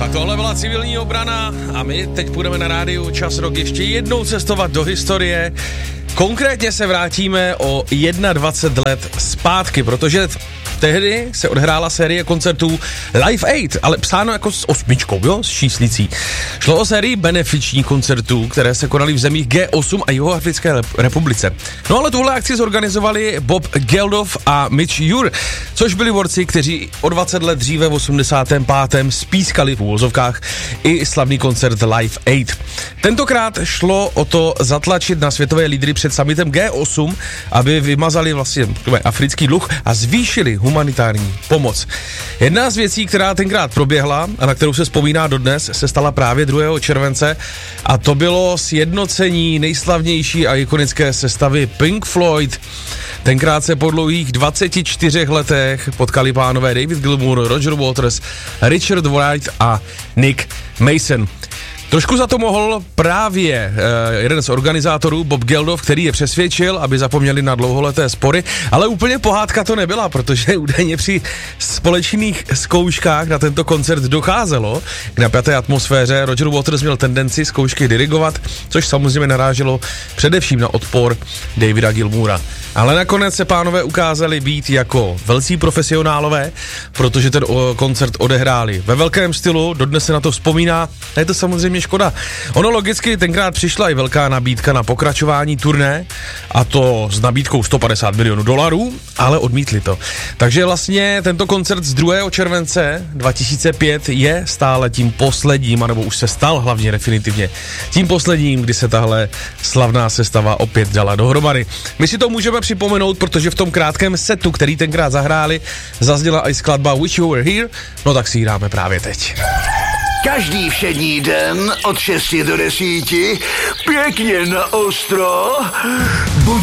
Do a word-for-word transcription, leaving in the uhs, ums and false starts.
A tohle byla Civilní obrana a my teď půjdeme na rádiu Čas Rock ještě jednou cestovat do historie. Konkrétně se vrátíme o dvacet jedna let zpátky, protože tehdy se odhrála série koncertů Live Aid, ale psáno jako s osmičkou, jo, s číslicí. Šlo o sérii benefičních koncertů, které se konaly v zemích G osm a Jihoafrické republice. No ale tuhle akci zorganizovali Bob Geldof a Mitch Ure, což byli borci, kteří o dvacet let dříve v osmdesátém pátém spískali v úvozovkách i slavný koncert Live Aid. Tentokrát šlo o to zatlačit na světové lídry před summitem G osm, aby vymazali vlastně africký dluh a zvýšili humanitární pomoc. Jedna z věcí, která tenkrát proběhla a na kterou se vzpomíná dodnes, se stala právě druhého července a to bylo sjednocení nejslavnější a ikonické sestavy Pink Floyd. Tenkrát se po dlouhých dvaceti čtyřech letech potkali pánové David Gilmour, Roger Waters, Richard Wright a Nick Mason. Trošku za to mohl právě uh, jeden z organizátorů, Bob Geldof, který je přesvědčil, aby zapomněli na dlouholeté spory, ale úplně pohádka to nebyla, protože údajně při společných zkouškách na tento koncert docházelo k napjaté atmosféře. Roger Waters měl tendenci zkoušky dirigovat, což samozřejmě naráželo především na odpor Davida Gilmoura. Ale nakonec se pánové ukázali být jako velcí profesionálové, protože ten o, koncert odehráli ve velkém stylu, dodnes se na to vzpomíná a je to samozřejmě škoda. Ono logicky tenkrát přišla i velká nabídka na pokračování turné a to s nabídkou sto padesát milionů dolarů, ale odmítli to. Takže vlastně tento koncert z druhého července dva tisíce pět je stále tím posledním, anebo už se stal hlavně definitivně tím posledním, kdy se tahle slavná sestava opět dala dohromady. My si to můžeme připomenout, protože v tom krátkém setu, který tenkrát zahráli, zazněla i skladba Wish You Were Here, no tak si ji dáme právě teď. Každý všední den od šesti do desíti pěkně na ostro. Buď